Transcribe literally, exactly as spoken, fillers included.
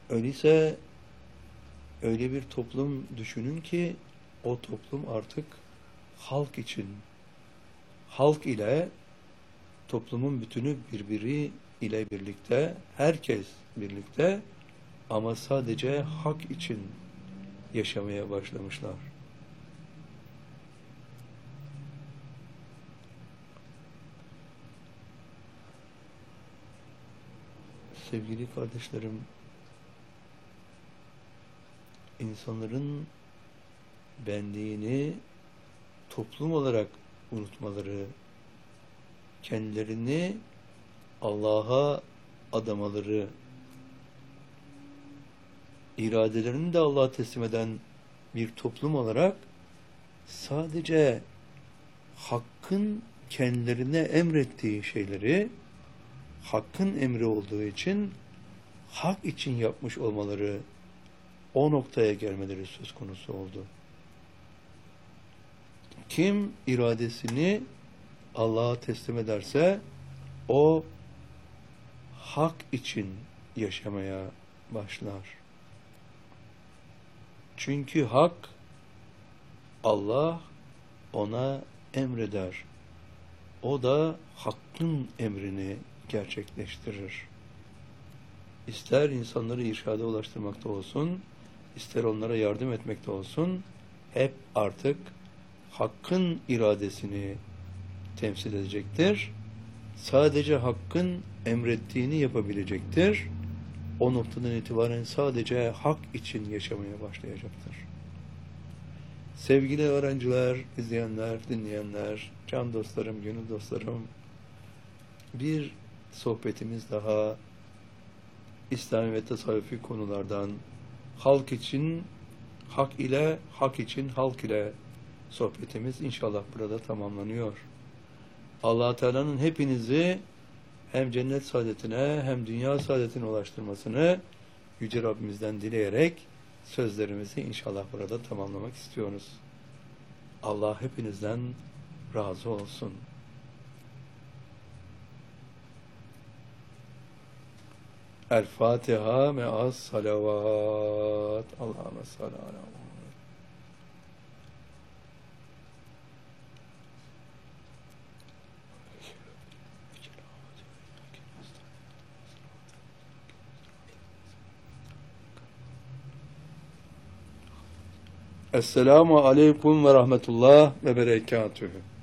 Öyleyse öyle bir toplum düşünün ki o toplum artık halk için, halk ile toplumun bütünü birbiri ile birlikte, herkes birlikte ama sadece hak için yaşamaya başlamışlar. Sevgili kardeşlerim, insanların benliğini toplum olarak unutmaları, kendilerini Allah'a adamaları, iradelerini de Allah'a teslim eden bir toplum olarak sadece Hakk'ın kendilerine emrettiği şeyleri, Hakk'ın emri olduğu için hak için yapmış olmaları, o noktaya gelmeleri söz konusu oldu. Kim iradesini Allah'a teslim ederse o hak için yaşamaya başlar. Çünkü hak, Allah ona emreder. O da Hakk'ın emrini gerçekleştirir. İster insanları irşada ulaştırmakta olsun, ister onlara yardım etmekte olsun, hep artık Hakk'ın iradesini temsil edecektir. Sadece Hakk'ın emrettiğini yapabilecektir. O noktadan itibaren sadece hak için yaşamaya başlayacaktır. Sevgili öğrenciler, izleyenler, dinleyenler, can dostlarım, gönül dostlarım, bir sohbetimiz daha İslami ve tasavvufi konulardan halk için, hak ile, hak için halk ile sohbetimiz inşallah burada tamamlanıyor. Allah Teala'nın hepinizi hem cennet saadetine hem dünya saadetine ulaştırmasını Yüce Rabbimizden dileyerek sözlerimizi inşallah burada tamamlamak istiyoruz. Allah hepinizden razı olsun. El-Fatiha me'as salavat. Allahümme salli ala Muhammed. Esselamu aleyküm ve rahmetullah ve berekatühü.